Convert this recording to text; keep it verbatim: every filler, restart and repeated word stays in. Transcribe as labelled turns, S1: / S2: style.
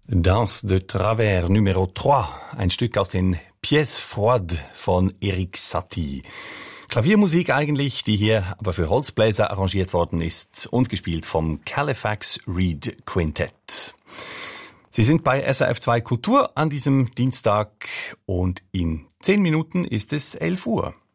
S1: Danse de Travers Numero drei, ein Stück aus den Pièces Froides von Erik Satie. Klaviermusik eigentlich, die hier aber für Holzbläser arrangiert worden ist und gespielt vom Califax Reed Quintett. Sie sind bei S R F zwei Kultur an diesem Dienstag und in zehn Minuten ist es elf Uhr.